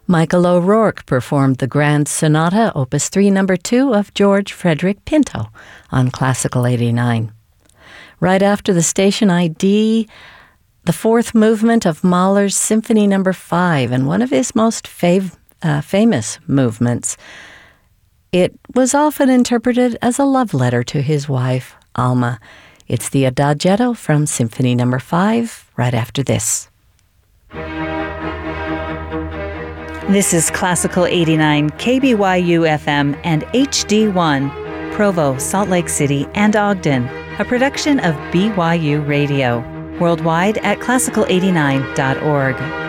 Michael O'Rourke performed the Grand Sonata, Opus 3, No. 2 of George Frederick Pinto on Classical 89. Right after the station ID, the fourth movement of Mahler's Symphony No. 5, and one of his most famous movements. It was often interpreted as a love letter to his wife, Alma. It's the Adagietto from Symphony No. 5, right after this. This is Classical 89, KBYU FM and HD1, Provo, Salt Lake City, and Ogden, a production of BYU Radio. Worldwide at classical89.org.